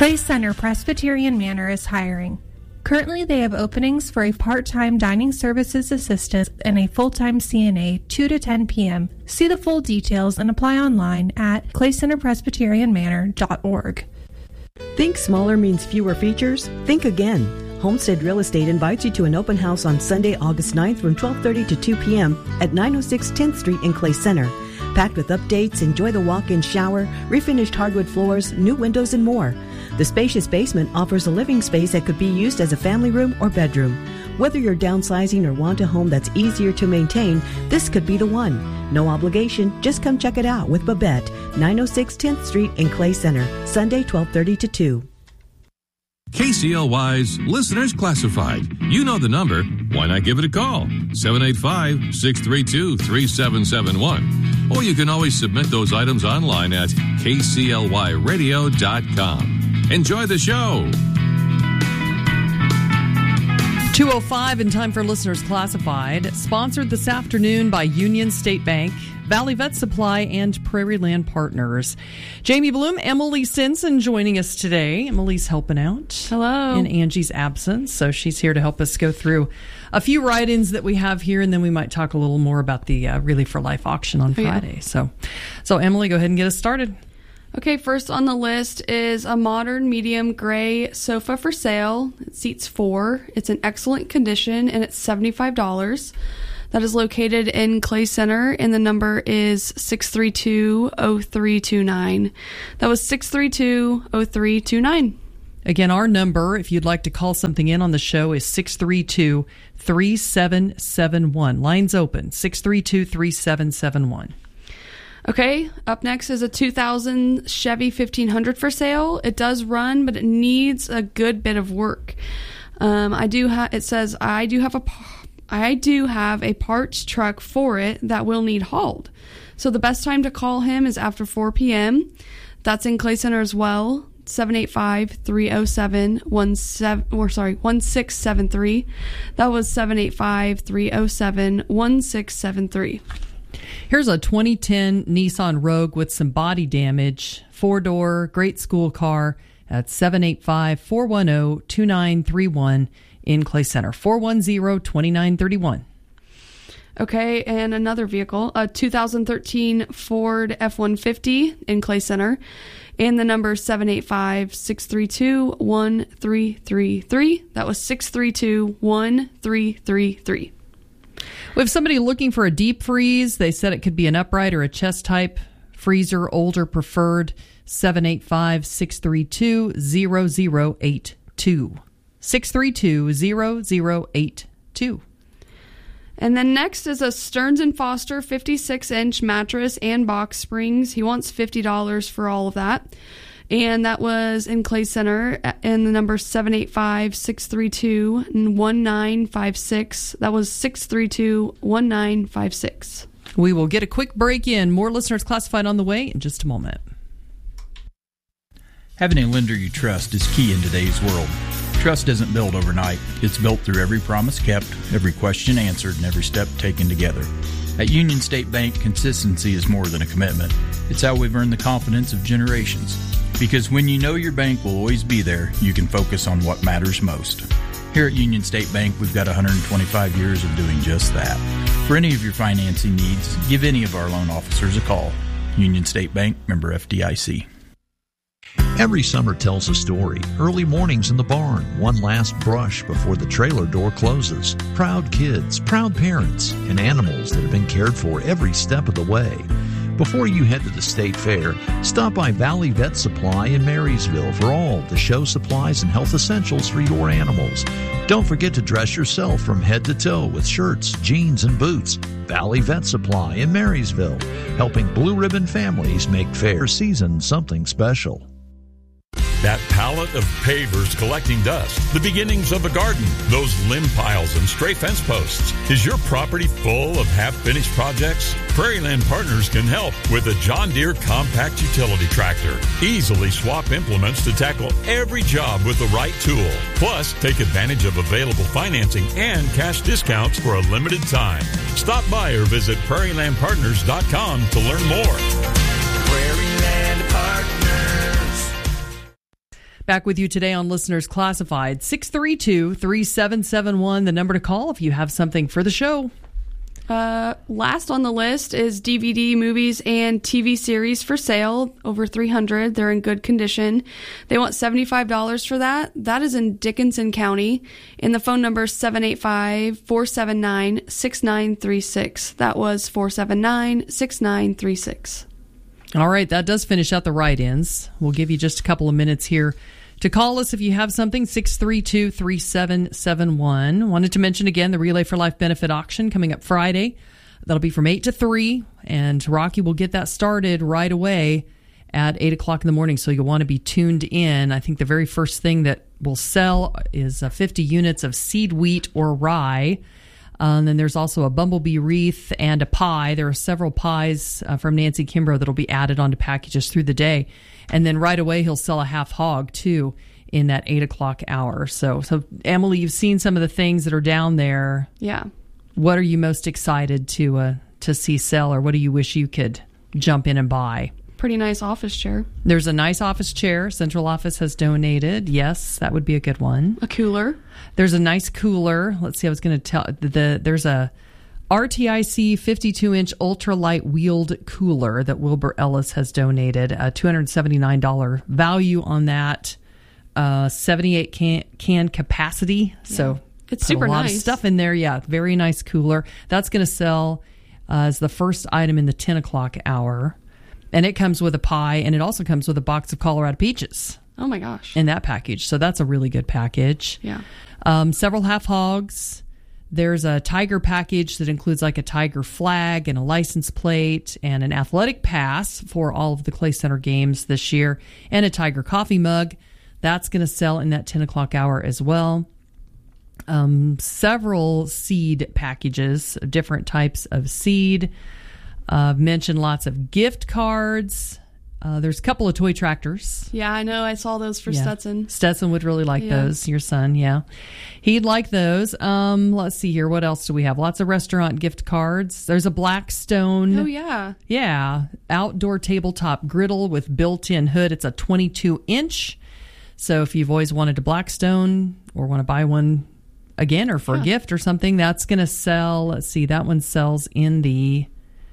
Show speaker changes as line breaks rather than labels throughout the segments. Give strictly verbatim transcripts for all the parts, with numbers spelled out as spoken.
Clay Center Presbyterian Manor is hiring. Currently, they have openings for a part-time dining services assistant and a full-time C N A, two to ten p.m. See the full details and apply online at clay center presbyterian manor dot org.
Think smaller means fewer features? Think again. Homestead Real Estate invites you to an open house on Sunday, August ninth from twelve thirty to two p.m. at nine oh six tenth Street in Clay Center. Packed with updates, enjoy the walk-in shower, refinished hardwood floors, new windows, and more. The spacious basement offers a living space that could be used as a family room or bedroom. Whether you're downsizing or want a home that's easier to maintain, this could be the one. No obligation, just come check it out with Babette, nine oh six tenth Street in Clay Center, Sunday twelve thirty to two.
K C L Y's Listeners Classified. You know the number. Why not give it a call? seven eight five, six three two, three seven seven one. Or you can always submit those items online at k c l y radio dot com. Enjoy the show.
two oh five in time for Listeners Classified. Sponsored this afternoon by Union State Bank, Valley Vet Supply, and Prairie Land Partners. Jamie Bloom, Emily Stinson joining us today. Emily's helping out.
Hello.
In Angie's absence, so she's here to help us go through a few write-ins that we have here, and then we might talk a little more about the uh, Really for Life auction on Friday. Oh, yeah. So, so Emily, go ahead and get us started.
Okay, first on the list is a modern medium gray sofa for sale. It seats four. It's in excellent condition, and it's seventy-five dollars. That is located in Clay Center, and the number is six three two, oh three two nine. That was six three two, oh three two nine.
Again, our number, if you'd like to call something in on the show, is six three two, three seven seven one. Lines open, six three two, three seven seven one.
Okay, up next is a two thousand Chevy fifteen hundred for sale. It does run, but it needs a good bit of work. Um, I do ha- it says I do have a I do have a parts truck for it that will need hauled. So the best time to call him is after four p.m. That's in Clay Center as well. seven eight five, three oh seven, one seven or sorry, one six seven three. That was seven eight five, three oh seven, one six seven three.
Here's a twenty ten Nissan Rogue with some body damage, four-door, great school car at seven eight five, four one zero, two nine three one in Clay Center, four one zero, two nine three one.
Okay, and another vehicle, a two thousand thirteen Ford F one fifty in Clay Center, and the number seven eight five, six three two, one three three three. That was six three two, one three three three.
We have somebody looking for a deep freeze. They said it could be an upright or a chest type freezer, older preferred, seven eight five, six three two, zero zero eight two. six three two, zero zero eight two.
And then next is a Stearns and Foster fifty-six inch mattress and box springs. He wants fifty dollars for all of that. And that was in Clay Center, and the number seven eight five, six three two, one nine five six. That was six three two, one nine five six.
We will get a quick break in. More Listeners Classified on the way in just a moment.
Having a lender you trust is key in today's world. Trust isn't built overnight. It's built through every promise kept, every question answered, and every step taken together. At Union State Bank, consistency is more than a commitment. It's how we've earned the confidence of generations. Because when you know your bank will always be there, you can focus on what matters most. Here at Union State Bank, we've got one hundred twenty-five years of doing just that. For any of your financing needs, give any of our loan officers a call. Union State Bank, member F D I C.
Every summer tells a story. Early mornings in the barn, one last brush before the trailer door closes. Proud kids, proud parents, and animals that have been cared for every step of the way. Before you head to the state fair, stop by Valley Vet Supply in Marysville for all the show supplies and health essentials for your animals. Don't forget to dress yourself from head to toe with shirts, jeans, and boots. Valley Vet Supply in Marysville, helping blue ribbon families make fair season something special.
That pallet of pavers collecting dust, the beginnings of a garden, those limb piles and stray fence posts. Is your property full of half-finished projects? Prairie Land Partners can help with a John Deere compact utility tractor. Easily swap implements to tackle every job with the right tool. Plus, take advantage of available financing and cash discounts for a limited time. Stop by or visit prairie land partners dot com to learn more.
Prairie Land Partners.
Back with you today on Listeners Classified. six three two, three seven seven one, the number to call if you have something for the show.
Uh, last on the list is D V D, movies, and T V series for sale. Over three hundred. They're in good condition. They want seventy-five dollars for that. That is in Dickinson County. And the phone number is seven eight five, four seven nine, six nine three six. That was four seven nine, six nine three six.
All right, that does finish out the write-ins. We'll give you just a couple of minutes here to call us if you have something, six three two, three seven seven one. Wanted to mention again the Relay for Life benefit auction coming up Friday. That'll be from eight to three, and Rocky will get that started right away at eight o'clock in the morning, so you'll want to be tuned in. I think the very first thing that will sell is uh, fifty units of seed wheat or rye. Uh, and then there's also a bumblebee wreath and a pie. There are several pies uh, from Nancy Kimbrough that will be added onto packages through the day. And then right away, he'll sell a half hog, too, in that eight o'clock hour. So, so Emily, you've seen some of the things that are down there.
Yeah.
What are you most excited to uh, to see sell, or what do you wish you could jump in and buy?
Pretty nice office chair.
There's a nice office chair. Central Office has donated. Yes, that would be a good one.
A cooler. There's
a nice cooler. Let's see, I was going to tell. the There's a R T I C fifty-two inch ultralight wheeled cooler that Wilbur Ellis has donated. A two hundred seventy-nine dollars value on that. Uh, seventy-eight can, can capacity. Yeah. So
it's super
a lot
nice.
Of stuff in there. Yeah, very nice cooler. That's going to sell uh, as the first item in the ten o'clock hour. And it comes with a pie, and it also comes with a box of Colorado peaches.
Oh, my gosh.
In that package. So that's a really good package.
Yeah.
Um, several half hogs. There's a tiger package that includes like a tiger flag and a license plate and an athletic pass for all of the Clay Center games this year, and a tiger coffee mug. That's going to sell in that ten o'clock hour as well. Um, several seed packages, different types of seed. Uh, I've mentioned lots of gift cards. Uh, there's a couple of toy tractors.
Yeah, I know. I saw those for
yeah.
Stetson.
Stetson would really like
yeah.
those. Your son, yeah. He'd like those. Um, let's see here. What else do we have? Lots of restaurant gift cards. There's a Blackstone.
Oh, yeah.
Yeah. Outdoor tabletop griddle with built-in hood. It's a twenty-two inch. So if you've always wanted a Blackstone or want to buy one again or for yeah. a gift or something, that's going to sell. Let's see. That one sells in the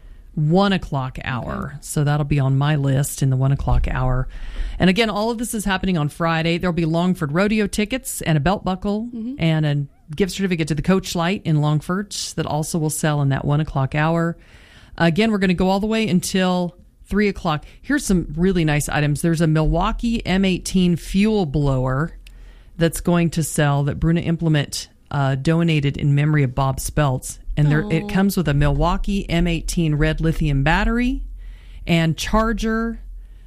one o'clock hour. Okay. So that'll be on my list in the one o'clock hour. And again, all of this is happening on Friday. There'll be Longford rodeo tickets and a belt buckle mm-hmm. and a gift certificate to the Coach Light in Longford that also will sell in that one o'clock hour. Again, we're going to go all the way until three o'clock. Here's some really nice items. There's a Milwaukee M eighteen fuel blower that's going to sell that Bruna Implement uh, donated in memory of Bob Speltz. And there, it comes with a Milwaukee M eighteen red lithium battery and charger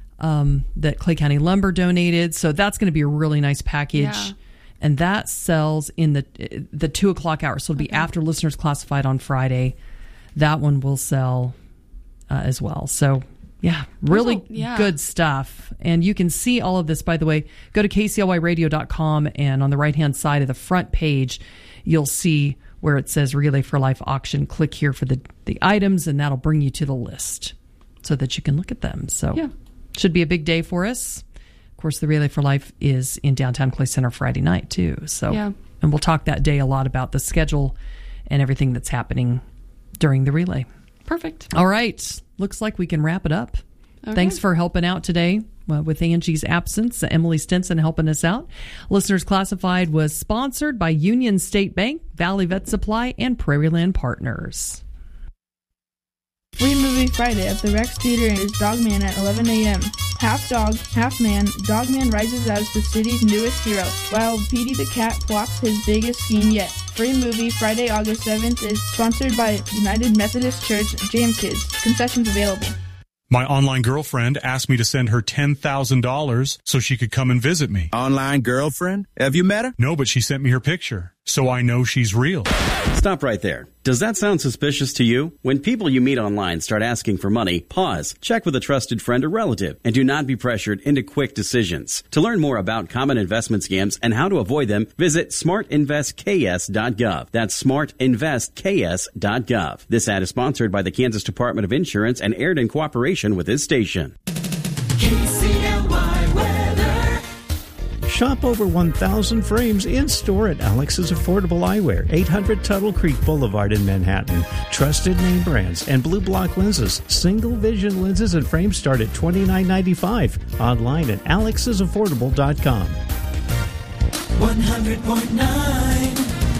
um, that Clay County Lumber donated. So that's going to be a really nice package.
Yeah.
And that sells in the the two o'clock hour. So it'll be okay. after Listeners Classified on Friday. That one will sell uh, as well. So, yeah, really
a, yeah.
good stuff. And you can see all of this, by the way. Go to K C L Y radio dot com, and on the right-hand side of the front page, you'll see where it says Relay for Life auction. Click here for the, the items, and that'll bring you to the list so that you can look at them. So
yeah.
should be a big day for us. Of course, the Relay for Life is in downtown Clay Center Friday night, too. So,
yeah.
And we'll talk that day a lot about the schedule and everything that's happening during the relay.
Perfect.
All right. Looks like we can wrap it up. Okay. Thanks for helping out today. Uh, with Angie's absence, uh, Emily Stinson helping us out. Listeners Classified was sponsored by Union State Bank, Valley Vet Supply, and Prairieland Partners.
Free Movie Friday at the Rex Theater is Dogman at eleven a.m. Half dog, half man, Dogman rises as the city's newest hero, while Petey the Cat plots his biggest scheme yet. Free Movie Friday, August seventh is sponsored by United Methodist Church Jam Kids. Concessions available.
My online girlfriend asked me to send her ten thousand dollars so she could come and visit me.
Online girlfriend? Have you met her?
No, but she sent me her picture, so I know she's real.
Stop right there. Does that sound suspicious to you? When people you meet online start asking for money, pause, check with a trusted friend or relative, and do not be pressured into quick decisions. To learn more about common investment scams and how to avoid them, visit smart invest k s dot gov. That's smart invest k s dot gov. This ad is sponsored by the Kansas Department of Insurance and aired in cooperation with this station.
K C L Y weather. Shop over one thousand frames in-store at Alex's Affordable Eyewear, eight hundred Tuttle Creek Boulevard in Manhattan. Trusted name brands and Blue Block lenses. Single vision lenses and frames start at twenty-nine ninety-five. Online at alexes affordable dot com.
one hundred point nine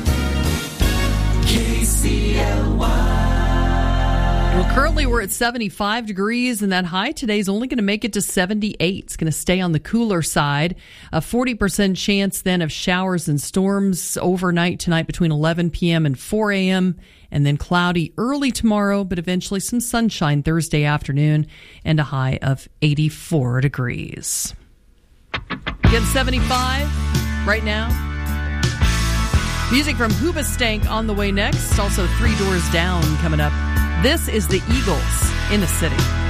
K C L Y.
Well, currently we're at seventy-five degrees, and that high today is only going to make it to seventy-eight. It's going to stay on the cooler side. A forty percent chance then of showers and storms overnight tonight between eleven p.m. and four a.m., and then cloudy early tomorrow, but eventually some sunshine Thursday afternoon, and a high of eighty-four degrees. Again, seventy-five right now. Music from Hoobastank on the way next. Also, Three Doors Down coming up. This is the Eagles in the City.